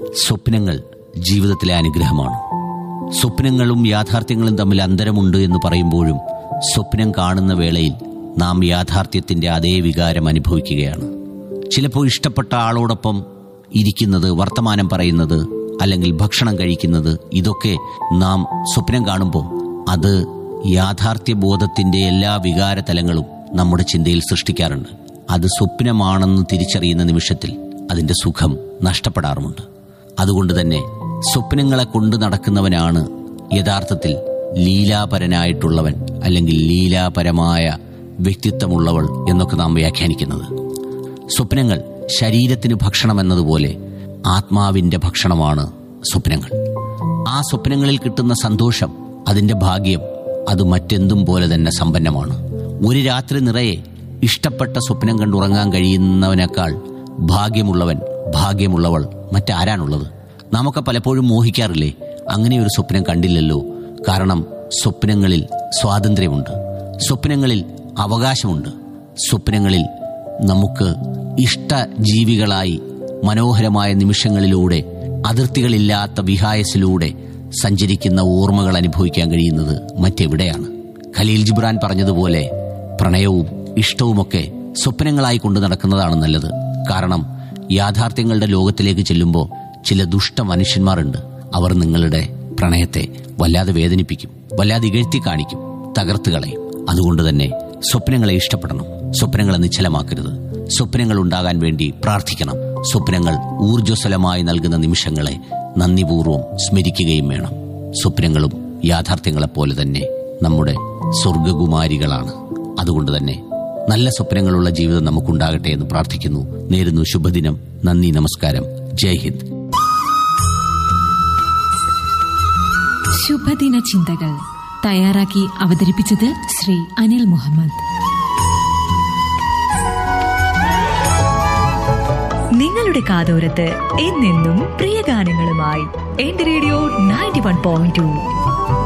സ്വപ്നങ്ങൾ ജീവിതത്തിലെ അനുഗ്രഹമാണ്. സ്വപ്നങ്ങളും യാഥാർത്ഥ്യങ്ങളും തമ്മിൽ അന്തരമുണ്ട് എന്ന് പറയുമ്പോഴും സ്വപ്നം കാണുന്ന വേളയിൽ നാം യാഥാർത്ഥ്യത്തിന്റെ അതേ വികാരം അനുഭവിക്കുകയാണ്. ചിലപ്പോൾ ഇഷ്ടപ്പെട്ട ആളോടൊപ്പം ഇരിക്കുന്നത്, വർത്തമാനം പറയുന്നത്, അല്ലെങ്കിൽ ഭക്ഷണം കഴിക്കുന്നത്, ഇതൊക്കെ നാം സ്വപ്നം കാണുമ്പോൾ അത് യാഥാർത്ഥ്യബോധത്തിന്റെ എല്ലാ വികാരതലങ്ങളും നമ്മുടെ ചിന്തയിൽ സൃഷ്ടിക്കാറുണ്ട്. അത് സ്വപ്നമാണെന്ന് തിരിച്ചറിയുന്ന നിമിഷത്തിൽ അതിന്റെ സുഖം നഷ്ടപ്പെടാറുമുണ്ട്. അതുകൊണ്ട് തന്നെ സ്വപ്നങ്ങളെ കൊണ്ട് നടക്കുന്നവനാണ് യഥാർത്ഥത്തിൽ ലീലാപരനായിട്ടുള്ളവൻ, അല്ലെങ്കിൽ ലീലാപരമായ വ്യക്തിത്വമുള്ളവൾ എന്നൊക്കെ നാം വ്യാഖ്യാനിക്കുന്നത്. സ്വപ്നങ്ങൾ ശരീരത്തിന് ഭക്ഷണം എന്നതുപോലെ ആത്മാവിന്റെ ഭക്ഷണമാണ് സ്വപ്നങ്ങൾ. ആ സ്വപ്നങ്ങളിൽ കിട്ടുന്ന സന്തോഷം, അതിന്റെ ഭാഗ്യം, അത് മറ്റെന്തും പോലെ തന്നെ സമ്പന്നമാണ്. ഒരു രാത്രി നിറയെ ഇഷ്ടപ്പെട്ട സ്വപ്നം കണ്ടുറങ്ങാൻ കഴിയുന്നവനേക്കാൾ ഭാഗ്യമുള്ളവൾ മറ്റാരാണുള്ളത്? നാമൊക്കെ പലപ്പോഴും മോഹിക്കാറില്ലേ, അങ്ങനെ ഒരു സ്വപ്നം കണ്ടില്ലല്ലോ. കാരണം സ്വപ്നങ്ങളിൽ സ്വാതന്ത്ര്യമുണ്ട്, സ്വപ്നങ്ങളിൽ അവകാശമുണ്ട്, സ്വപ്നങ്ങളിൽ നമുക്ക് ഇഷ്ടജീവികളായി മനോഹരമായ നിമിഷങ്ങളിലൂടെ, അതിർത്തികളില്ലാത്ത വിഹായസിലൂടെ സഞ്ചരിക്കുന്ന ഓർമ്മകൾ അനുഭവിക്കാൻ കഴിയുന്നത് മറ്റെവിടെയാണ്? ഖലീൽ ജിബ്രാൻ പറഞ്ഞതുപോലെ പ്രണയവും ഇഷ്ടവുമൊക്കെ സ്വപ്നങ്ങളായി കൊണ്ടു നടക്കുന്നതാണ് നല്ലത്. കാരണം യാഥാർത്ഥ്യങ്ങളുടെ ലോകത്തിലേക്ക് ചെല്ലുമ്പോൾ ചില ദുഷ്ട മനുഷ്യന്മാരുണ്ട്. അവർ നിങ്ങളുടെ പ്രണയത്തെ വല്ലാതെ വേദനിപ്പിക്കും, വല്ലാതെ ഇകഴ്ത്തി കാണിക്കും, തകർത്ത് കളയും. അതുകൊണ്ട് തന്നെ സ്വപ്നങ്ങളെ ഇഷ്ടപ്പെടണം, സ്വപ്നങ്ങളെ നിശ്ചലമാക്കരുത്. സ്വപ്നങ്ങൾ ഉണ്ടാകാൻ വേണ്ടി പ്രാർത്ഥിക്കണം. സ്വപ്നങ്ങൾ ഊർജ്ജസ്വലമായി നൽകുന്ന നിമിഷങ്ങളെ നന്ദിപൂർവ്വം സ്മരിക്കുകയും വേണം. സ്വപ്നങ്ങളും യാഥാർത്ഥ്യങ്ങളെപ്പോലെ തന്നെ നമ്മുടെ സ്വർഗകുമാരികളാണ്. അതുകൊണ്ട് തന്നെ നല്ല സ്വപ്നങ്ങളുള്ള ജീവിതം നമുക്കുണ്ടാകട്ടെ എന്ന് പ്രാർത്ഥിക്കുന്നു. നേരുന്നു ശുഭദിനം. നന്ദി, നമസ്കാരം, ജയ് ഹിന്ദ്. ശുഭദിന ചിന്തകൾ തയ്യാറാക്കി അവതരിപ്പിച്ചത് ശ്രീ അനിൽ മുഹമ്മദ്. നിങ്ങളുടെ കാതോരത്ത് എന്നെന്നും പ്രിയ ഗാനങ്ങളുമായി എന്റെ റേഡിയോ 91.2.